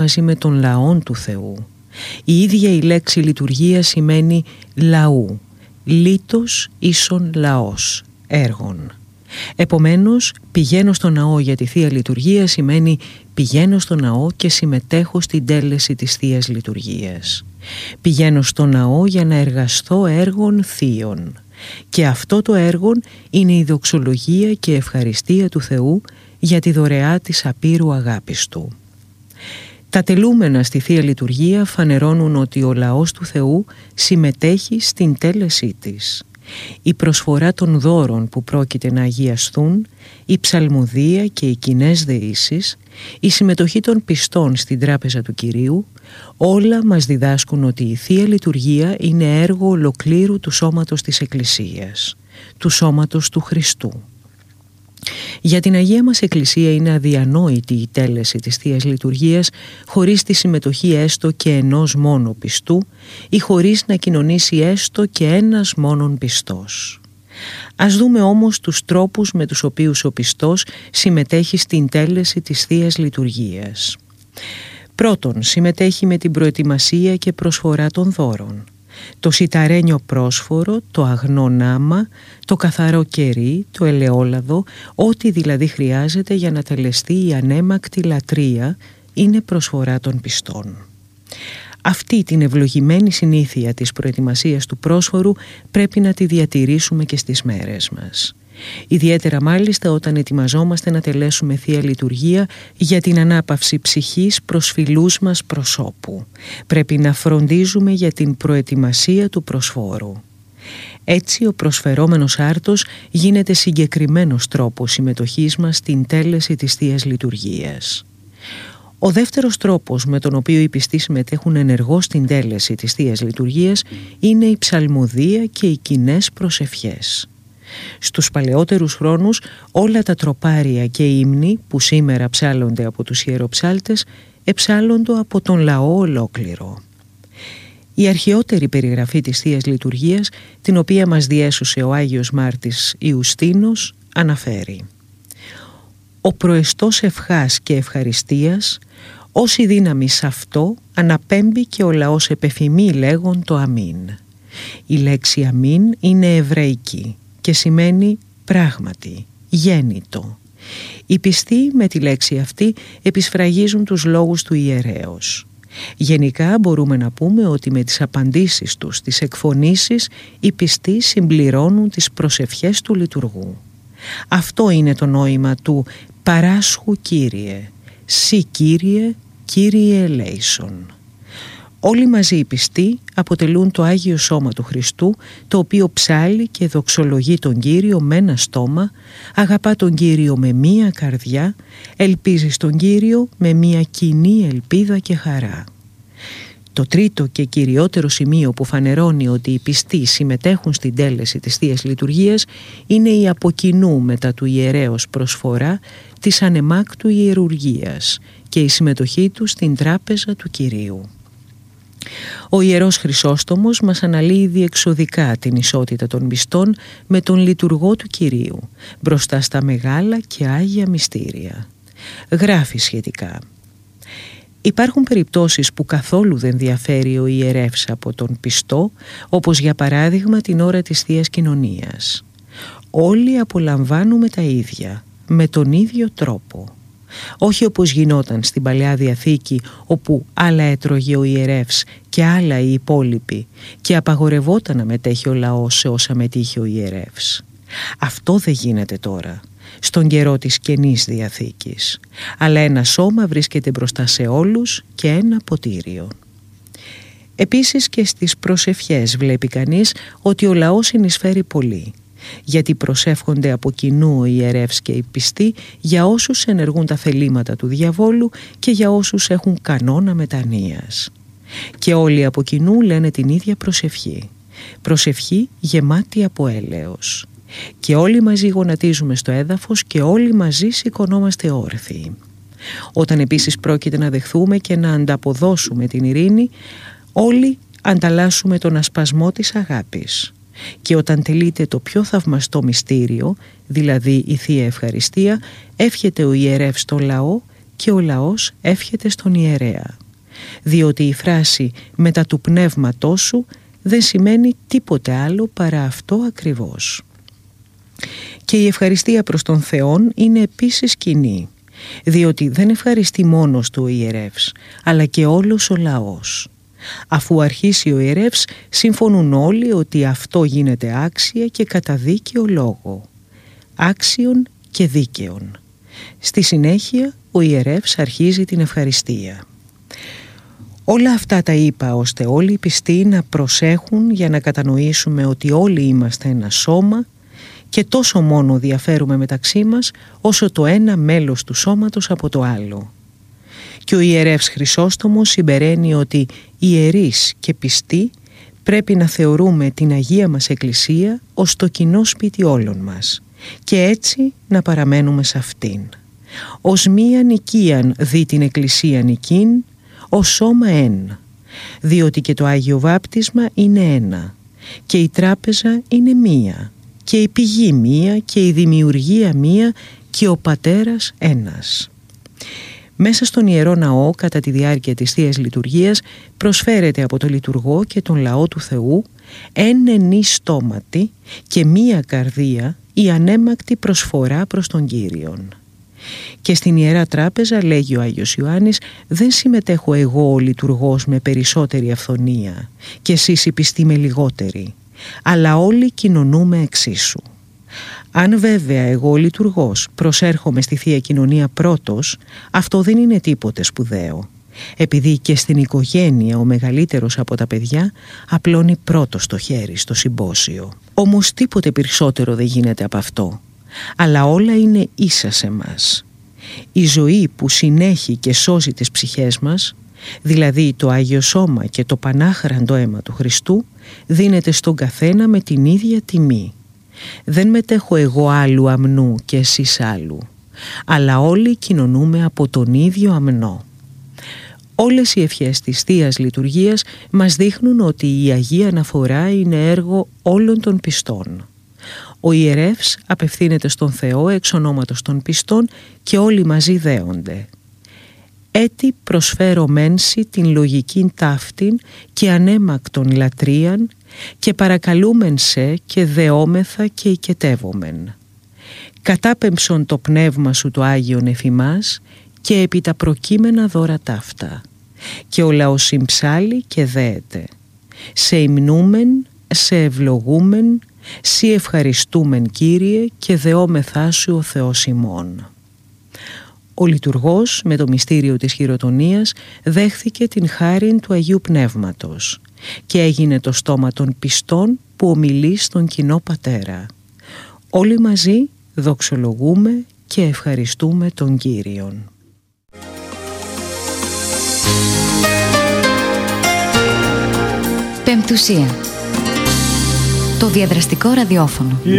μαζί με τον λαόν του Θεού. Η ίδια η λέξη λειτουργία σημαίνει λαού, λίτος ίσον λαός, έργων. Επομένως, πηγαίνω στο ναό για τη Θεία Λειτουργία σημαίνει πηγαίνω στο ναό και συμμετέχω στην τέλεση της Θείας Λειτουργίας. Πηγαίνω στο ναό για να εργαστώ έργων θείων. Και αυτό το έργο είναι η δοξολογία και ευχαριστία του Θεού για τη δωρεά της απείρου αγάπης Του. Τα τελούμενα στη Θεία Λειτουργία φανερώνουν ότι ο λαός του Θεού συμμετέχει στην τέλεσή της. Η προσφορά των δώρων που πρόκειται να αγιαστούν, η ψαλμοδία και οι κοινές δεήσεις, η συμμετοχή των πιστών στην τράπεζα του Κυρίου, όλα μας διδάσκουν ότι η Θεία Λειτουργία είναι έργο ολοκλήρου του σώματος της Εκκλησίας, του σώματος του Χριστού. Για την Αγία μας Εκκλησία είναι αδιανόητη η τέλεση της Θείας Λειτουργίας χωρίς τη συμμετοχή έστω και ενός μόνο πιστού ή χωρίς να κοινωνήσει έστω και ένας μόνον πιστός. Ας δούμε όμως τους τρόπους με τους οποίους ο πιστός συμμετέχει στην τέλεση της Θείας Λειτουργίας. Πρώτον, συμμετέχει με την προετοιμασία και προσφορά των δώρων. Το σιταρένιο πρόσφορο, το αγνό νάμα, το καθαρό κερί, το ελαιόλαδο, ό,τι δηλαδή χρειάζεται για να τελεστεί η ανέμακτη λατρεία είναι προσφορά των πιστών. Αυτή την ευλογημένη συνήθεια της προετοιμασίας του πρόσφορου πρέπει να τη διατηρήσουμε και στις μέρες μας. Ιδιαίτερα μάλιστα όταν ετοιμαζόμαστε να τελέσουμε Θεία Λειτουργία για την ανάπαυση ψυχής προς φιλούς μας προσώπου. Πρέπει να φροντίζουμε για την προετοιμασία του προσφόρου. Έτσι ο προσφερόμενος άρτος γίνεται συγκεκριμένος τρόπος συμμετοχής μας στην τέλεση της Θείας Λειτουργίας. Ο δεύτερος τρόπος με τον οποίο οι πιστοί συμμετέχουν ενεργώς στην τέλεση της Θείας Λειτουργίας είναι η ψαλμοδία και οι κοινές προσευχές. Στους παλαιότερους χρόνους όλα τα τροπάρια και οι ύμνοι που σήμερα ψάλλονται από τους ιεροψάλτες εψάλλονται από τον λαό ολόκληρο. Η αρχαιότερη περιγραφή της Θείας Λειτουργίας, την οποία μας διέσωσε ο Άγιος Μάρτης Ιουστίνος, αναφέρει «Ο προεστός ευχάς και ευχαριστίας, όση δύναμη σ' αυτό αναπέμπει και ο λαός επεφημεί λέγον το αμήν». Η λέξη αμήν είναι εβραϊκή και σημαίνει πράγματι, γέννητο. Οι πιστοί με τη λέξη αυτή επισφραγίζουν τους λόγους του ιερέως. Γενικά μπορούμε να πούμε ότι με τις απαντήσεις τους στις εκφωνήσεις οι πιστοί συμπληρώνουν τις προσευχές του λειτουργού. Αυτό είναι το νόημα του «παράσχου Κύριε», «Συ Κύριε, Κύριε ελέησον». Όλοι μαζί οι πιστοί αποτελούν το Άγιο Σώμα του Χριστού, το οποίο ψάλλει και δοξολογεί τον Κύριο με ένα στόμα, αγαπά τον Κύριο με μία καρδιά, ελπίζει στον Κύριο με μία κοινή ελπίδα και χαρά. Το τρίτο και κυριότερο σημείο που φανερώνει ότι οι πιστοί συμμετέχουν στην τέλεση της Θείας Λειτουργίας είναι η από κοινού μετά του ιερέως προσφορά της ανεμάκτου ιερουργίας και η συμμετοχή του στην τράπεζα του Κυρίου. Ο Ιερός Χρυσόστομος μας αναλύει διεξοδικά την ισότητα των πιστών με τον λειτουργό του Κυρίου μπροστά στα μεγάλα και άγια μυστήρια. Γράφει σχετικά: «Υπάρχουν περιπτώσεις που καθόλου δεν διαφέρει ο ιερεύς από τον πιστό, όπως για παράδειγμα την ώρα της Θείας Κοινωνίας. Όλοι απολαμβάνουμε τα ίδια, με τον ίδιο τρόπο. Όχι όπως γινόταν στην Παλαιά Διαθήκη, όπου άλλα έτρωγε ο ιερεύς και άλλα οι υπόλοιποι και απαγορευόταν να μετέχει ο λαός σε όσα μετήχε ο ιερεύς. Αυτό δεν γίνεται τώρα, στον καιρό της Καινής Διαθήκης, αλλά ένα σώμα βρίσκεται μπροστά σε όλους και ένα ποτήριο». Επίσης και στις προσευχές βλέπει κανείς ότι ο λαός συνεισφέρει πολύ, γιατί προσεύχονται από κοινού ο ιερεύς και οι πιστοί για όσους ενεργούν τα θελήματα του διαβόλου και για όσους έχουν κανόνα μετανοίας. Και όλοι από κοινού λένε την ίδια προσευχή, προσευχή γεμάτη από έλεος. Και όλοι μαζί γονατίζουμε στο έδαφος και όλοι μαζί σηκωνόμαστε όρθιοι. Όταν επίσης πρόκειται να δεχθούμε και να ανταποδώσουμε την ειρήνη, όλοι ανταλλάσσουμε τον ασπασμό της αγάπης. Και όταν τελείται το πιο θαυμαστό μυστήριο, δηλαδή η Θεία Ευχαριστία, εύχεται ο ιερεύς στο λαό και ο λαός εύχεται στον ιερέα, διότι η φράση «μετά του πνεύματός σου» δεν σημαίνει τίποτε άλλο παρά αυτό ακριβώς. Και η ευχαριστία προς τον Θεόν είναι επίσης κοινή, διότι δεν ευχαριστεί μόνος του ο ιερεύς, αλλά και όλος ο λαός. Αφού αρχίσει ο ιερεύς, συμφωνούν όλοι ότι αυτό γίνεται άξια και κατά δίκαιο λόγο, άξιον και δίκαιον. Στη συνέχεια ο ιερεύς αρχίζει την ευχαριστία. Όλα αυτά τα είπα ώστε όλοι οι πιστοί να προσέχουν για να κατανοήσουμε ότι όλοι είμαστε ένα σώμα και τόσο μόνο διαφέρουμε μεταξύ μας όσο το ένα μέλος του σώματος από το άλλο. Και ο ιερεύς Χρυσόστομος συμπεραίνει ότι ιερείς και πιστοί πρέπει να θεωρούμε την Αγία μας Εκκλησία ως το κοινό σπίτι όλων μας και έτσι να παραμένουμε σε αυτήν. Ως μία νοικίαν δει την Εκκλησία νικήν, ως σώμα εν, διότι και το Άγιο Βάπτισμα είναι ένα και η τράπεζα είναι μία και η πηγή μία και η δημιουργία μία και ο Πατέρας ένας. Μέσα στον Ιερό Ναό κατά τη διάρκεια της Θείας Λειτουργίας προσφέρεται από το λειτουργό και τον λαό του Θεού εν ενή στόματι και μία καρδία η ανέμακτη προσφορά προς τον Κύριον. Και στην Ιερά Τράπεζα, λέγει ο Άγιος Ιωάννης, δεν συμμετέχω εγώ ο λειτουργός με περισσότερη αυθονία και εσείς οι πιστοί με λιγότερη, αλλά όλοι κοινωνούμε εξίσου. Αν βέβαια εγώ ο λειτουργός προσέρχομαι στη Θεία Κοινωνία πρώτος, αυτό δεν είναι τίποτε σπουδαίο, επειδή και στην οικογένεια ο μεγαλύτερος από τα παιδιά απλώνει πρώτος το χέρι στο συμπόσιο. Όμως τίποτε περισσότερο δεν γίνεται από αυτό, αλλά όλα είναι ίσα σε μας. Η ζωή που συνέχει και σώζει τις ψυχές μας, δηλαδή το Άγιο Σώμα και το πανάχραντο αίμα του Χριστού, δίνεται στον καθένα με την ίδια τιμή. Δεν μετέχω εγώ άλλου αμνού και εσείς άλλου, αλλά όλοι κοινωνούμε από τον ίδιο αμνό. Όλες οι ευχές της Θείας Λειτουργίας μας δείχνουν ότι η Αγία Αναφορά είναι έργο όλων των πιστών. Ο ιερεύς απευθύνεται στον Θεό εξ ονόματος των πιστών και όλοι μαζί δέονται. «Έτι προσφέρω μένση την λογικήν ταύτην και ανέμακτον λατρείαν και παρακαλούμεν σε και δεόμεθα και οικετεύομεν. Κατάπεμψον το πνεύμα σου το Άγιον εφημάς και επί τα προκείμενα δώρα ταύτα. Και ο λαός συμψάλλει και δέεται. Σε υμνούμεν, σε ευλογούμεν, σοι ευχαριστούμεν Κύριε και δεόμεθά σου ο Θεός ημών». Ο λειτουργός με το μυστήριο της χειροτονίας δέχθηκε την χάριν του Αγίου Πνεύματος και έγινε το στόμα των πιστών που ομιλεί στον κοινό Πατέρα. Όλοι μαζί δοξολογούμε και ευχαριστούμε τον Κύριον. Πεμπτουσία. Το διαδραστικό ραδιόφωνο.